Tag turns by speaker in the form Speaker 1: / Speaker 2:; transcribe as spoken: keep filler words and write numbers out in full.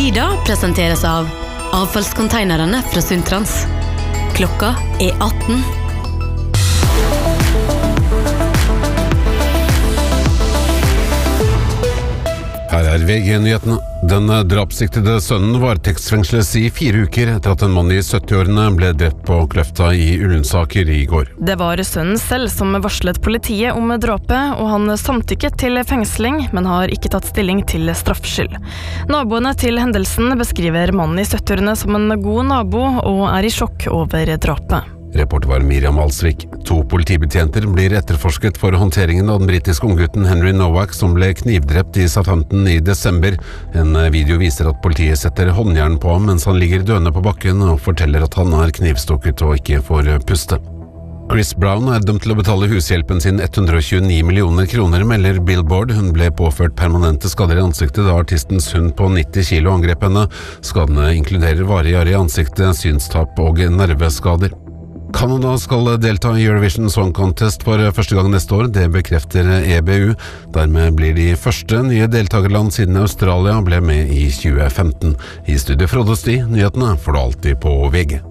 Speaker 1: Frida presenteres av avfallskonteinerne fra Suntrans. Klokka er atten.
Speaker 2: Her er V G-nyhetene. Den drapssiktede sønnen varetektsfengsles i fire uker etter at en mann i sytti-årene ble drept på Kløfta i Ullensaker i går.
Speaker 3: Det var sønnen selv som varslet politiet om drapet, og han samtykket til fengsling, men har ikke tatt stilling til straffskyld. Naboene til hendelsen beskriver mannen i sytti-årene som en god nabo, og er i sjokk over drapet.
Speaker 2: Reporter var Miriam Alsvik. To politibetjenter blir etterforsket for håndteringen av den britiske unggutten Henry Nowak som ble knivdrept i Southampton i desember. En video viser at politiet setter håndjern på ham mens han ligger døende på bakken og forteller at han er knivstukket og ikke får puste. Chris Brown er dømt til å betale hushjelpen sin ett hundre og tjueni millioner kroner, melder Billboard. Hun ble påført permanente skader i ansiktet da artistens hund på nitti kilo angrep henne. Skadene inkluderer varige arr i ansiktet, synstap og nerveskader. Canada skal delta i Eurovision Song Contest for første gang neste år, det bekrefter E B U. Dermed blir de første nye deltagerland siden Australia ble med i tjue femten. I studiet Frode Sti, nyhetene får du alltid på V G.